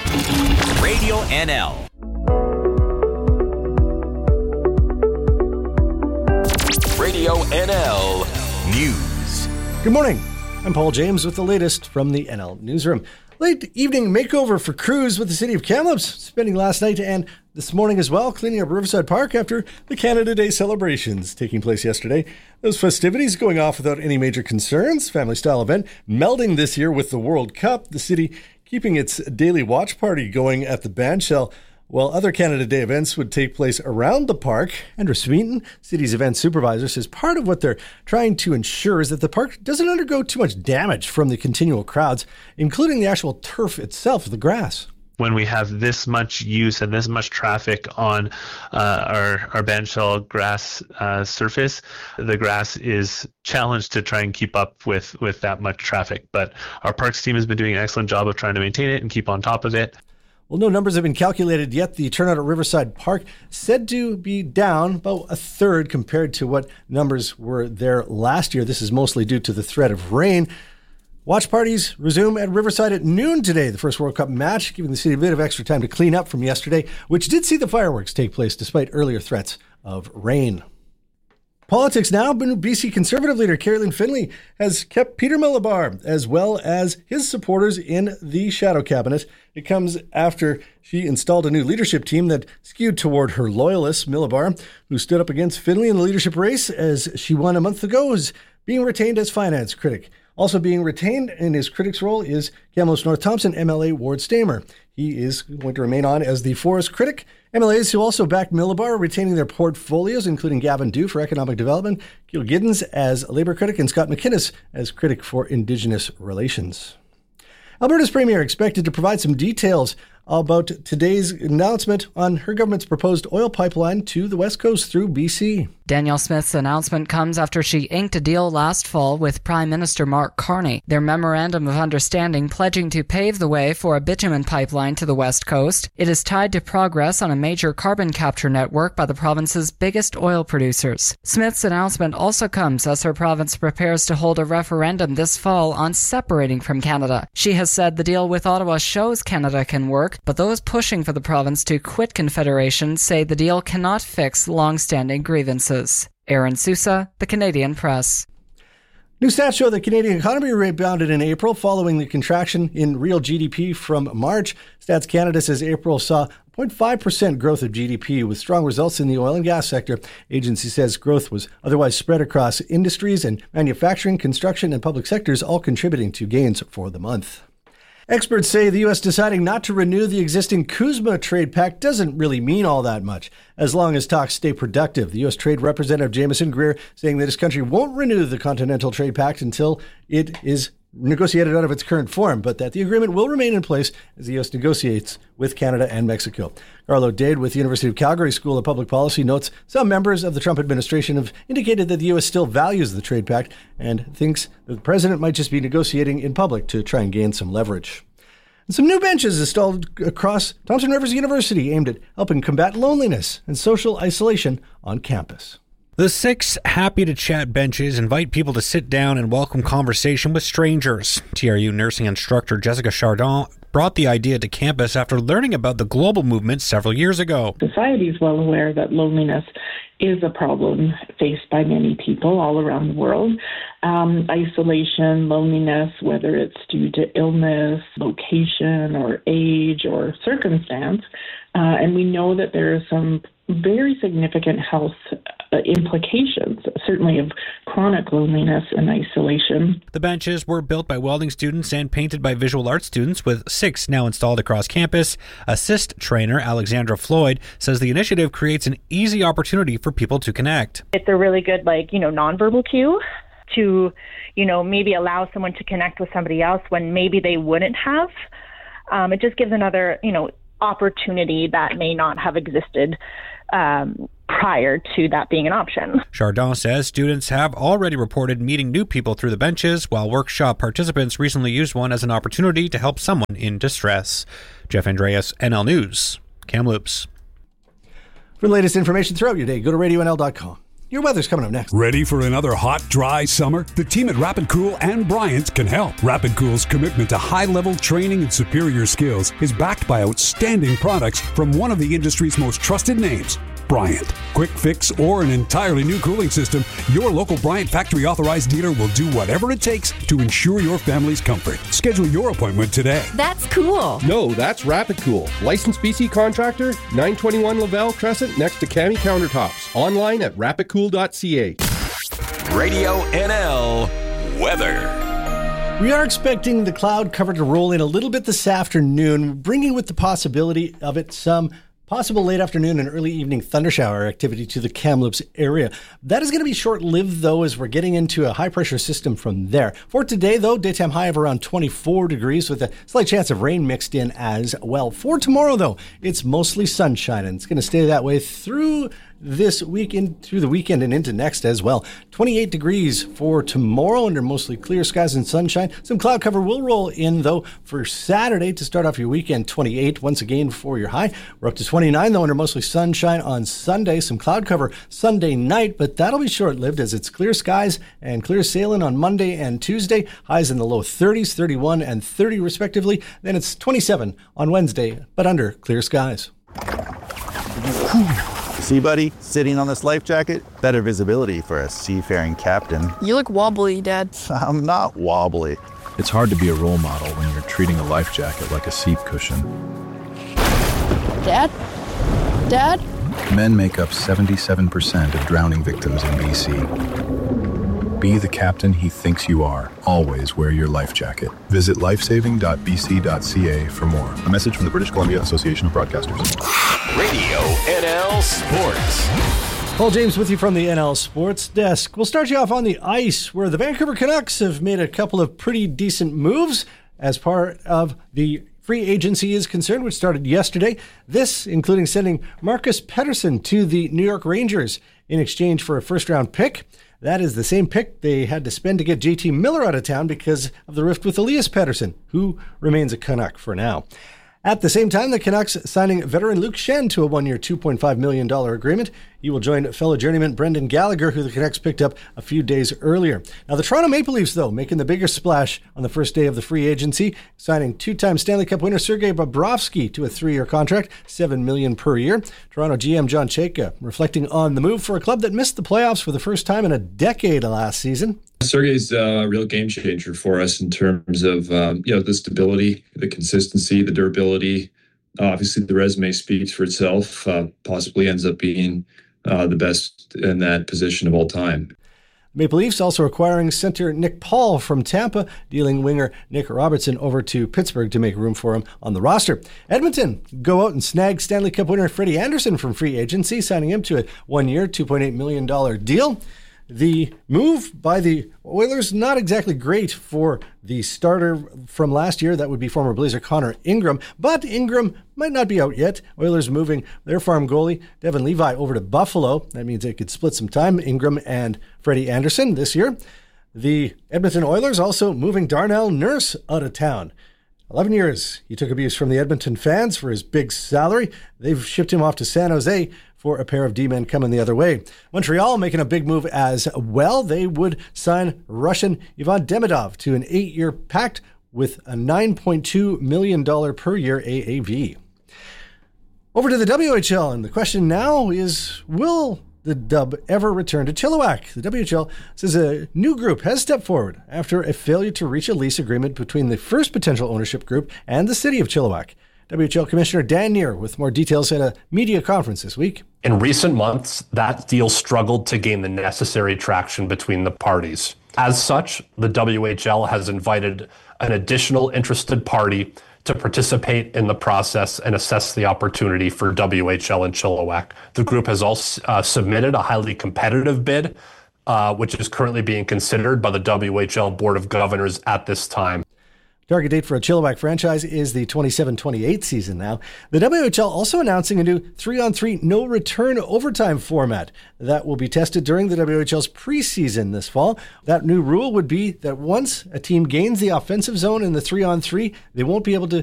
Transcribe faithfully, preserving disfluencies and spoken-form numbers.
Radio N L. Radio N L News. Good morning. I'm Paul James with the latest from the N L Newsroom. Late evening makeover for crews with the city of Kamloops, spending last night and this morning as well, cleaning up Riverside Park after the Canada Day celebrations taking place yesterday. Those festivities going off without any major concerns. Family-style event melding this year with the World Cup. The city keeping its daily watch party going at the bandshell, while other Canada Day events would take place around the park. Andrew Smeaton, city's event supervisor, says part of what they're trying to ensure is that the park doesn't undergo too much damage from the continual crowds, including the actual turf itself, the grass. When we have this much use and this much traffic on uh, our, our bandshell grass uh, surface, the grass is challenged to try and keep up with, with that much traffic. But our parks team has been doing an excellent job of trying to maintain it and keep on top of it. Well, no numbers have been calculated yet. The turnout at Riverside Park said to be down about a third compared to what numbers were there last year. This is mostly due to the threat of rain. Watch parties resume at Riverside at noon today, the first World Cup match, giving the city a bit of extra time to clean up from yesterday, which did see the fireworks take place despite earlier threats of rain. Politics now. B C Conservative leader Carolyn Finley has kept Peter Milobar as well as his supporters in the shadow cabinet. It comes after she installed a new leadership team that skewed toward her loyalists. Milobar, who stood up against Finley in the leadership race as she won a month ago, is being retained as finance critic. Also being retained in his critic's role is Kamloops North Thompson M L A Ward Stamer. He is going to remain on as the forest critic. M L As who also backed Milobar are retaining their portfolios, including Gavin Dew for economic development, Gil Giddens as Labour critic, and Scott McInnes as critic for Indigenous relations. Alberta's premier expected to provide some details about today's announcement on her government's proposed oil pipeline to the West Coast through B C. Danielle Smith's announcement comes after she inked a deal last fall with Prime Minister Mark Carney. Their memorandum of understanding pledging to pave the way for a bitumen pipeline to the West Coast. It is tied to progress on a major carbon capture network by the province's biggest oil producers. Smith's announcement also comes as her province prepares to hold a referendum this fall on separating from Canada. She has said the deal with Ottawa shows Canada can work, but those pushing for the province to quit Confederation say the deal cannot fix long-standing grievances. Aaron Sousa, The Canadian Press. New stats show the Canadian economy rebounded in April following the contraction in real G D P from March. Stats Canada says April saw zero point five percent growth of G D P with strong results in the oil and gas sector. Agency says growth was otherwise spread across industries and manufacturing, construction, and public sectors, all contributing to gains for the month. Experts say the U S deciding not to renew the existing CUSMA trade pact doesn't really mean all that much, as long as talks stay productive. The U S Trade Representative Jameson Greer saying that his country won't renew the Continental Trade Pact until it is negotiated out of its current form, but that the agreement will remain in place as the U S negotiates with Canada and Mexico. Carlo Dade with the University of Calgary School of Public Policy notes some members of the Trump administration have indicated that the U S still values the trade pact and thinks that the president might just be negotiating in public to try and gain some leverage. And some new benches installed across Thompson Rivers University aimed at helping combat loneliness and social isolation on campus. The six happy to chat benches invite people to sit down and welcome conversation with strangers. T R U nursing instructor Jessica Chardon brought the idea to campus after learning about the global movement several years ago. Society is well aware that loneliness is a problem faced by many people all around the world. Um, isolation, loneliness, whether it's due to illness, location, or age, or circumstance. Uh, and we know that there are some very significant health uh, implications, certainly of chronic loneliness and isolation. The benches were built by welding students and painted by visual arts students, with six now installed across campus. Assist trainer Alexandra Floyd says the initiative creates an easy opportunity for people to connect. It's a really good, like, you know, nonverbal cue to, you know, maybe allow someone to connect with somebody else when maybe they wouldn't have. Um, it just gives another, you know, opportunity that may not have existed um, prior to that being an option. Chardon says students have already reported meeting new people through the benches, while workshop participants recently used one as an opportunity to help someone in distress. Jeff Andreas, N L News, Kamloops. For the latest information throughout your day, go to radio n l dot com. Your weather's coming up next. Ready for another hot, dry summer? The team at Rapid Cool and Bryant can help. Rapid Cool's commitment to high-level training and superior skills is backed by outstanding products from one of the industry's most trusted names, Bryant. Quick fix or an entirely new cooling system, your local Bryant factory authorized dealer will do whatever it takes to ensure your family's comfort. Schedule your appointment today. That's cool. No, that's Rapid Cool. Licensed B C contractor, nine twenty-one Laval Crescent next to Cami Countertops. Online at rapid cool dot c a. Radio N L weather. We are expecting the cloud cover to roll in a little bit this afternoon, bringing with the possibility of it some possible late afternoon and early evening thundershower activity to the Kamloops area. That is going to be short-lived, though, as we're getting into a high-pressure system from there. For today, though, daytime high of around twenty-four degrees with a slight chance of rain mixed in as well. For tomorrow, though, it's mostly sunshine, and it's going to stay that way through this weekend, through the weekend and into next as well. twenty-eight degrees for tomorrow under mostly clear skies and sunshine. Some cloud cover will roll in, though, for Saturday to start off your weekend. twenty-eight once again for your high. We're up to twenty-nine, though, under mostly sunshine on Sunday. Some cloud cover Sunday night, but that'll be short-lived as it's clear skies and clear sailing on Monday and Tuesday. Highs in the low thirties, thirty-one and thirty respectively. Then it's twenty-seven on Wednesday, but under clear skies. See, buddy, sitting on this life jacket, better visibility for a seafaring captain. You look wobbly, Dad. I'm not wobbly. It's hard to be a role model when you're treating a life jacket like a seat cushion. Dad? Dad? Men make up seventy-seven percent of drowning victims in B C. Be the captain he thinks you are. Always wear your life jacket. Visit lifesaving dot b c dot c a for more. A message from the British Columbia Association of Broadcasters. Radio N L Sports. Paul James with you from the N L Sports Desk. We'll start you off on the ice, where the Vancouver Canucks have made a couple of pretty decent moves as part of the free agency is concerned, which started yesterday. This, including sending Marcus Pettersson to the New York Rangers in exchange for a first-round pick. That is the same pick they had to spend to get J T Miller out of town because of the rift with Elias Pettersson, who remains a Canuck for now. At the same time, the Canucks signing veteran Luke Schenn to a one-year, two point five million dollars agreement. He will join fellow journeyman Brendan Gallagher, who the Canucks picked up a few days earlier. Now, the Toronto Maple Leafs, though, making the bigger splash on the first day of the free agency, signing two-time Stanley Cup winner Sergei Bobrovsky to a three-year contract, seven million dollars per year. Toronto G M John Chayka reflecting on the move for a club that missed the playoffs for the first time in a decade last season. Sergei's a real game changer for us in terms of um, you know the stability, the consistency, the durability. Uh, obviously, the resume speaks for itself. Uh, possibly ends up being uh, the best in that position of all time. Maple Leafs also acquiring center Nick Paul from Tampa, dealing winger Nick Robertson over to Pittsburgh to make room for him on the roster. Edmonton go out and snag Stanley Cup winner Freddie Anderson from free agency, signing him to a one-year, two point eight million dollars deal. The move by the Oilers, not exactly great for the starter from last year. That would be former Blazer Connor Ingram. But Ingram might not be out yet. Oilers moving their farm goalie, Devin Levi, over to Buffalo. That means they could split some time, Ingram and Freddie Anderson this year. The Edmonton Oilers also moving Darnell Nurse out of town. eleven years he took abuse from the Edmonton fans for his big salary. They've shipped him off to San Jose for a pair of D-men coming the other way. Montreal making a big move as well. They would sign Russian Ivan Demidov to an eight-year pact with a nine point two million dollars per year A A V. Over to the W H L, and the question now is, will the Dub ever return to Chilliwack? The W H L says a new group has stepped forward after a failure to reach a lease agreement between the first potential ownership group and the city of Chilliwack. W H L Commissioner Dan Neer with more details at a media conference this week. In recent months, that deal struggled to gain the necessary traction between the parties. As such, the W H L has invited an additional interested party to participate in the process and assess the opportunity for W H L in Chilliwack. The group has also uh, submitted a highly competitive bid, uh, which is currently being considered by the W H L Board of Governors at this time. Target date for a Chilliwack franchise is the twenty-seven twenty-eight season now. The W H L also announcing a new three-on-three no-return overtime format that will be tested during the W H L's preseason this fall. That new rule would be that once a team gains the offensive zone in the three-on-three, they won't be able to